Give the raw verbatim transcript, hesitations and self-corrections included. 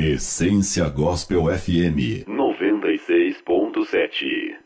Essência Gospel F M noventa e seis ponto sete.